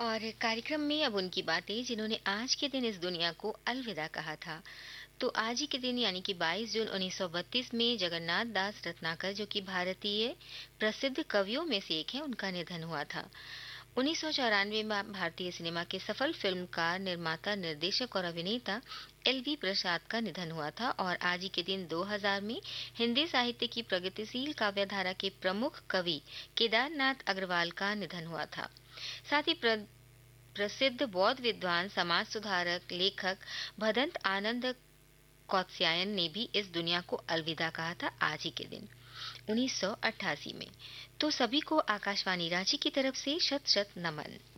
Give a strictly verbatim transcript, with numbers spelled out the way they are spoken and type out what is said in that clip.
और कार्यक्रम में अब उनकी बातें जिन्होंने आज के दिन इस दुनिया को अलविदा कहा था। तो आज ही के दिन यानी कि बाईस जून उन्नीस सौ बत्तीस में जगन्नाथ दास रत्नाकर, जो कि भारतीय प्रसिद्ध कवियों में से एक हैं, उनका निधन हुआ था। उन्नीस सौ चौरानवे में भारतीय सिनेमा के सफल फिल्मकार, निर्माता, निर्देशक और अभिनेता एल वी प्रसाद का निधन हुआ था। और आज ही के दिन दो हज़ार में हिंदी साहित्य की प्रगतिशील काव्यधारा के प्रमुख कवि केदारनाथ अग्रवाल का निधन हुआ था। साथ ही प्र, प्रसिद्ध बौद्ध विद्वान, समाज सुधारक, लेखक भदंत आनंद कौत्स्यायन ने भी इस दुनिया को अलविदा कहा था आज ही के दिन उन्नीस सौ अट्ठासी में। तो सभी को आकाशवाणी रांची की तरफ से शत शत नमन।